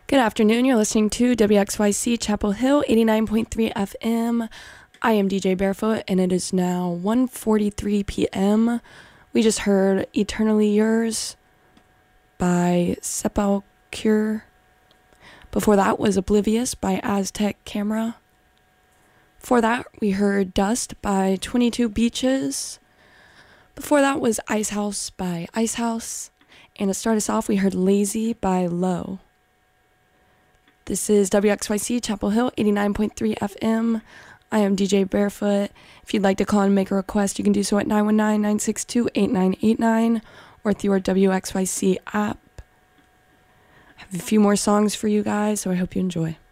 Good afternoon. You're listening to WXYC Chapel Hill 89.3 FM. I am DJ Barefoot, and it is now 1:43 p.m. We just heard Eternally Yours by Sepulcure. Before that was Oblivious by Aztec Camera. Before that, we heard Dust by 22 Beaches. Before that was Ice House by Ice House. And to start us off, we heard Lazy by Low. This is WXYC Chapel Hill 89.3 FM. I am DJ Barefoot. If you'd like to call and make a request, you can do so at 919-962-8989 or through our WXYC app. I have a few more songs for you guys, so I hope you enjoy.